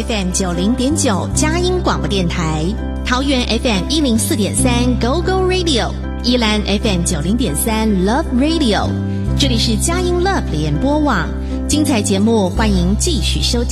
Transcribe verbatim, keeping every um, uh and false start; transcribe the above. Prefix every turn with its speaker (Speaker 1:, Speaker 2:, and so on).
Speaker 1: F M 九零点九佳音广播电台，桃园 F M 一零四点三 Go Go Radio， 宜兰 F M 九零点三 Love Radio， 这里是佳音 Love 联播网，精彩节目欢迎继续收听。